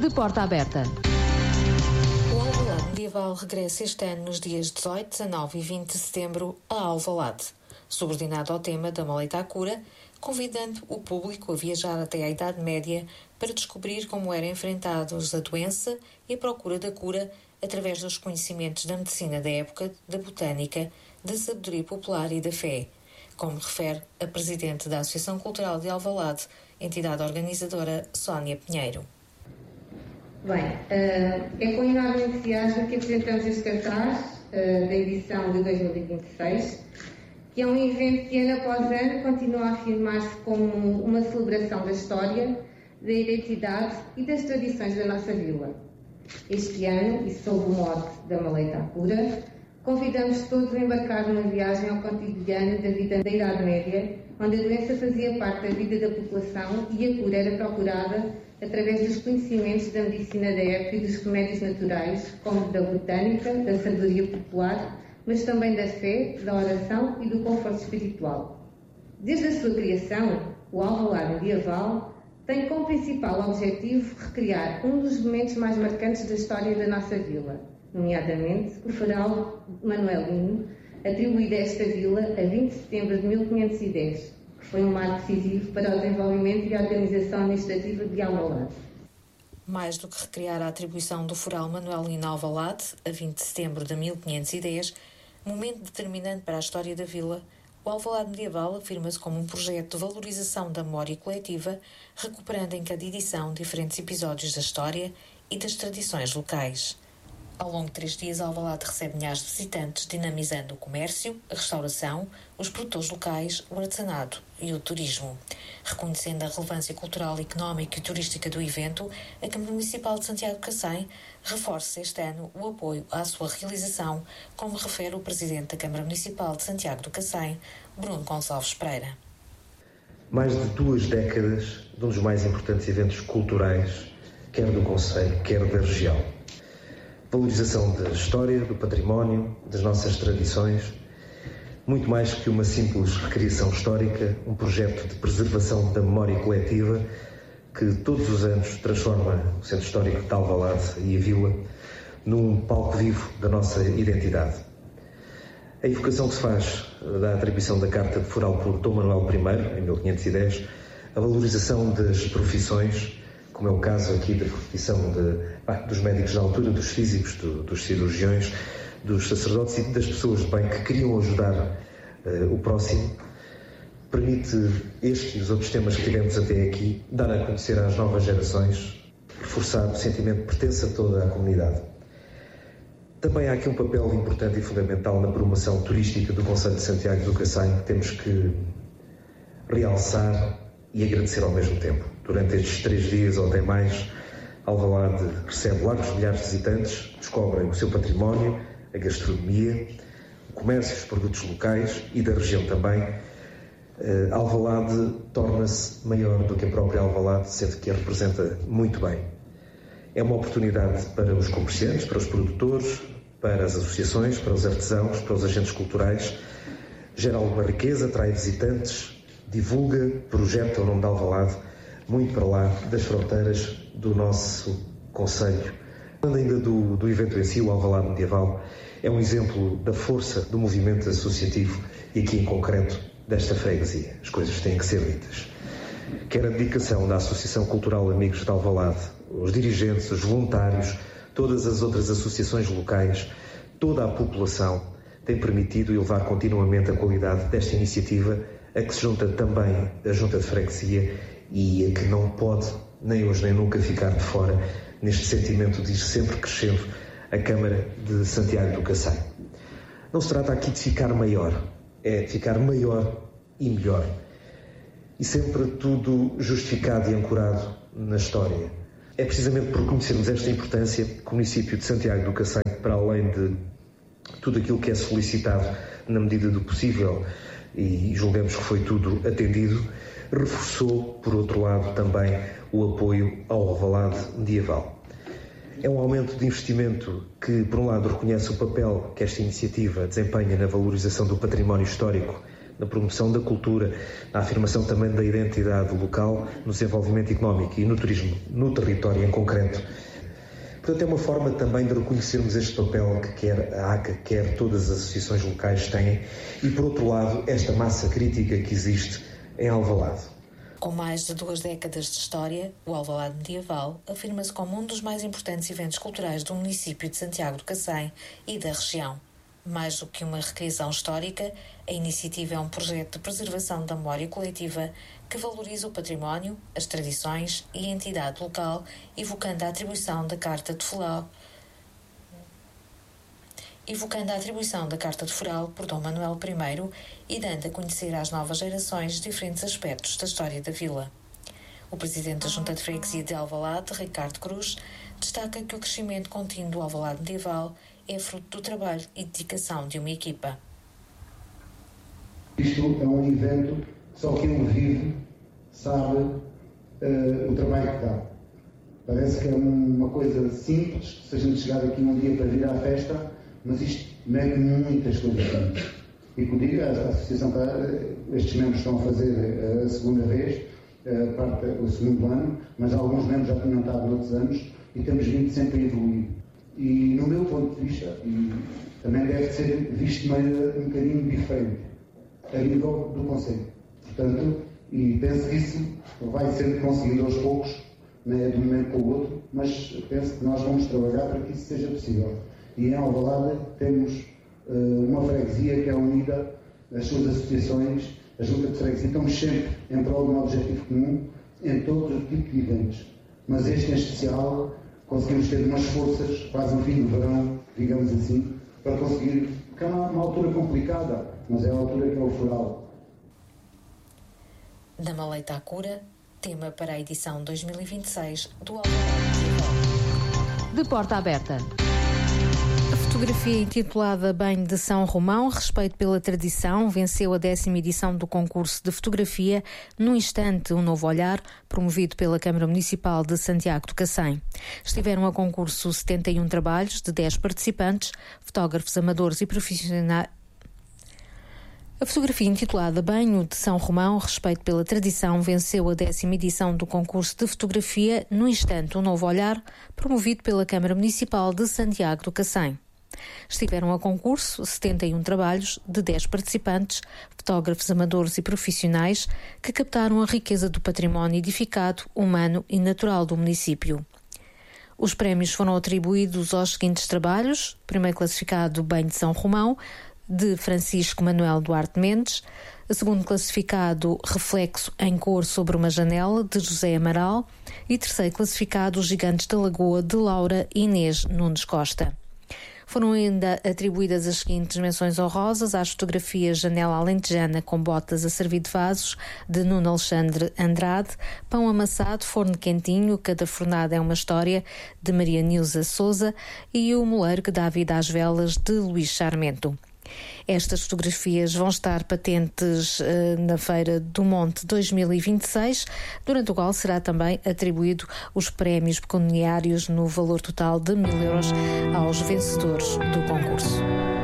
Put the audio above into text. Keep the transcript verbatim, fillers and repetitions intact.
de porta aberta. O Alvalade Medieval regressa este ano nos dias dezoito, dezanove e vinte de setembro a Alvalade, subordinado ao tema da Maleita à Cura, convidando o público a viajar até à Idade Média para descobrir como eram enfrentados a doença e a procura da cura através dos conhecimentos da medicina da época, da botânica, da sabedoria popular e da fé, como refere a presidente da Associação Cultural de Alvalade, entidade organizadora Sónia Pinheiro. Bem, é com enorme entusiasmo que apresentamos este cartaz da edição de dois mil e vinte e seis, que é um evento que ano após ano continua a afirmar-se como uma celebração da história, da identidade e das tradições da nossa vila. Este ano, e sob o mote da Maleita à Cura, convidamos todos a embarcar numa viagem ao cotidiano da vida da Idade Média, onde a doença fazia parte da vida da população e a cura era procurada através dos conhecimentos da medicina da época e dos remédios naturais, como da botânica, da sabedoria popular, mas também da fé, da oração e do conforto espiritual. Desde a sua criação, o Alvalade Medieval tem como principal objetivo recriar um dos momentos mais marcantes da história da nossa vila, nomeadamente o farol manuelino, atribuído a esta vila a vinte de setembro de mil quinhentos e dez, que foi um marco decisivo para o desenvolvimento e a organização administrativa de Alvalade. Mais do que recriar a atribuição do farol manuelino a Alvalade, a vinte de setembro de mil quinhentos e dez, momento determinante para a história da vila, o Alvalade Medieval afirma-se como um projeto de valorização da memória coletiva, recuperando em cada edição diferentes episódios da história e das tradições locais. Ao longo de três dias, Alvalade recebe milhares de visitantes, dinamizando o comércio, a restauração, os produtores locais, o artesanato e o turismo. Reconhecendo a relevância cultural, económica e turística do evento, a Câmara Municipal de Santiago de Cacém reforça este ano o apoio à sua realização, como refere o Presidente da Câmara Municipal de Santiago do Cacém, Bruno Gonçalves Pereira. Mais de duas décadas de um dos mais importantes eventos culturais, quer do Concelho, quer da região. Valorização da história, do património, das nossas tradições, muito mais que uma simples recriação histórica, um projeto de preservação da memória coletiva que todos os anos transforma o Centro Histórico de Alvalade e a Vila num palco vivo da nossa identidade. A evocação que se faz da atribuição da Carta de Foral por Dom Manuel I, em mil quinhentos e dez, a valorização das profissões, como é o caso aqui da profissão de, ah, dos médicos da altura, dos físicos, do, dos cirurgiões, dos sacerdotes e das pessoas de bem que queriam ajudar uh, o próximo, permite este e os outros temas que tivemos até aqui dar a conhecer às novas gerações, reforçar o sentimento de pertença a toda a comunidade. Também há aqui um papel importante e fundamental na promoção turística do Concelho de Santiago do Cacém, que temos que realçar e agradecer ao mesmo tempo. Durante estes três dias ou até mais, Alvalade recebe largos milhares de visitantes, descobrem o seu património, a gastronomia, o comércio, os produtos locais e da região também. Uh, Alvalade torna-se maior do que a própria Alvalade, sendo que a representa muito bem. É uma oportunidade para os comerciantes, para os produtores, para as associações, para os artesãos, para os agentes culturais. Gera alguma riqueza, atrai visitantes, divulga, projeta o nome de Alvalade muito para lá das fronteiras do nosso concelho. Falando ainda do, do evento em si, o Alvalade Medieval é um exemplo da força do movimento associativo e aqui em concreto desta freguesia. As coisas têm que ser ditas. Quer a dedicação da Associação Cultural Amigos de Alvalade, os dirigentes, os voluntários, todas as outras associações locais, toda a população tem permitido elevar continuamente a qualidade desta iniciativa, a que se junta também a Junta de Freguesia e a que não pode, nem hoje nem nunca, ficar de fora neste sentimento de ir sempre crescendo a Câmara de Santiago do Cacém. Não se trata aqui de ficar maior, é de ficar maior e melhor. E sempre tudo justificado e ancorado na história. É precisamente por conhecermos esta importância que o município de Santiago do Cacém, para além de tudo aquilo que é solicitado na medida do possível, e julgamos que foi tudo atendido, reforçou, por outro lado, também o apoio ao Alvalade Medieval. É um aumento de investimento que, por um lado, reconhece o papel que esta iniciativa desempenha na valorização do património histórico na promoção da cultura, na afirmação também da identidade local, no desenvolvimento económico e no turismo no território em concreto. Portanto, é uma forma também de reconhecermos este papel que quer a A C A, quer todas as associações locais têm e, por outro lado, esta massa crítica que existe em Alvalade. Com mais de duas décadas de história, o Alvalade Medieval afirma-se como um dos mais importantes eventos culturais do município de Santiago do Cacém e da região. Mais do que uma recriação histórica, a iniciativa é um projeto de preservação da memória coletiva que valoriza o património, as tradições e a entidade local, evocando a atribuição da Carta de Foral, evocando a atribuição da Carta de Foral por Dom Manuel I e dando a conhecer às novas gerações diferentes aspectos da história da vila. O presidente da Junta de Freguesia de Alvalade, Ricardo Cruz, destaca que o crescimento contínuo do Alvalade Medieval é fruto do trabalho e dedicação de uma equipa. Isto é um evento que só quem o vive sabe uh, o trabalho que dá. Parece que é uma coisa simples, se a gente chegar aqui um dia para vir à festa, mas isto mete muitas coisas antes. E como digo, a associação, estes membros estão a fazer a segunda vez, a parte, o segundo ano, mas alguns membros já tinham estado noutros anos e temos vindo sempre a evoluir. E no meu ponto de vista, e também deve ser visto de maneira um bocadinho diferente, a nível do Conselho. Portanto, e penso que isso vai ser conseguido aos poucos, né, de um momento para o outro, mas penso que nós vamos trabalhar para que isso seja possível. E em Alvalade temos uh, uma freguesia que é unida, as suas associações, a Junta de Freguesia, estamos sempre em prol de um objetivo comum em todos os tipos de eventos. Mas este em especial, conseguimos ter umas forças, quase no fim do verão, digamos assim, para conseguir, porque é uma, uma altura complicada, mas é a altura que é o foral. Da Maleita à Cura, tema para a edição dois mil e vinte e seis do Alvalade Medieval. De porta aberta. A fotografia intitulada Banho de São Romão, Respeito pela Tradição, venceu a décima edição do concurso de fotografia No Instante, um Novo Olhar, promovido pela Câmara Municipal de Santiago do Cacém. Estiveram a concurso setenta e um trabalhos de dez participantes, fotógrafos amadores e profissionais. A fotografia intitulada Banho de São Romão, Respeito pela Tradição, venceu a décima edição do concurso de fotografia No Instante, um Novo Olhar, promovido pela Câmara Municipal de Santiago do Cacém. Estiveram a concurso setenta e um trabalhos de dez participantes, fotógrafos amadores e profissionais, que captaram a riqueza do património edificado, humano e natural do município. Os prémios foram atribuídos aos seguintes trabalhos: primeiro classificado Banho de São Romão, de Francisco Manuel Duarte Mendes, a segundo classificado Reflexo em Cor sobre uma Janela, de José Amaral, e terceiro classificado Os Gigantes da Lagoa, de Laura Inês Nunes Costa. Foram ainda atribuídas as seguintes menções honrosas às fotografias Janela Alentejana com botas a servir de vasos, de Nuno Alexandre Andrade, Pão Amassado, Forno Quentinho, Cada Fornada é uma História, de Maria Nilza Souza, e O Moleiro que dá vida às velas, de Luís Sarmento. Estas fotografias vão estar patentes uh, na Feira do Monte dois mil e vinte e seis, durante o qual será também atribuído os prémios pecuniários no valor total de mil euros aos vencedores do concurso.